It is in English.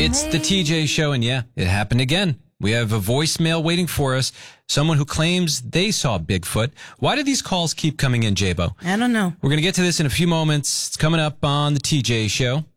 It's the TJ Show, and yeah, it happened again. We have a voicemail waiting for us. Someone who claims they saw Bigfoot. Why do these calls keep coming in, Jabo? I don't know. We're going to get to this in a few moments. It's coming up on the TJ Show.